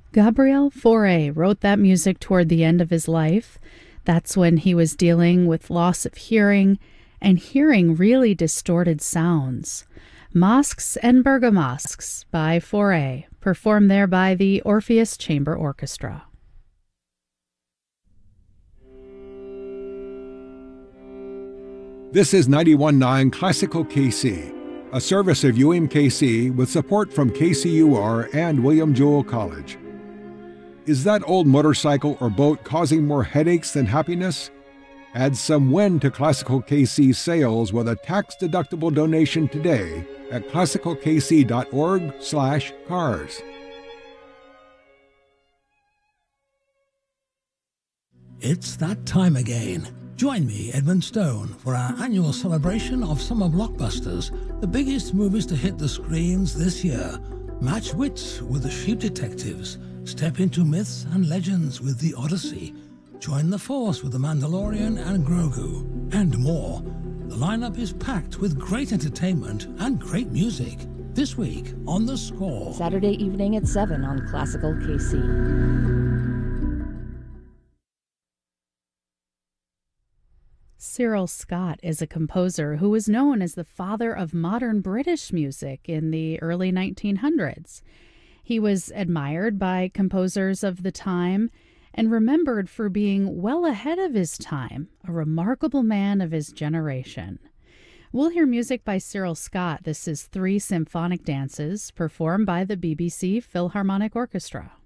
Gabriel Fauré wrote that music toward the end of his life. That's when he was dealing with loss of hearing and hearing really distorted sounds. Masques and Bergamasques by Fauré, performed there by the Orpheus Chamber Orchestra. This is 91.9 Classical KC, a service of UMKC with support from KCUR and William Jewell College. Is that old motorcycle or boat causing more headaches than happiness? Add some win to Classical KC sales with a tax-deductible donation today at classicalkc.org/cars. It's that time again. Join me, Edmund Stone, for our annual celebration of summer blockbusters, the biggest movies to hit the screens this year. Match wits with the Sheep Detectives. Step into myths and legends with The Odyssey. Join the Force with The Mandalorian and Grogu, and more. The lineup is packed with great entertainment and great music. This week on The Score. Saturday evening at 7 on Classical KC. Cyril Scott is a composer who was known as the father of modern British music in the early 1900s. He was admired by composers of the time and remembered for being well ahead of his time, a remarkable man of his generation. We'll hear music by Cyril Scott. This is 3 symphonic dances performed by the BBC Philharmonic Orchestra.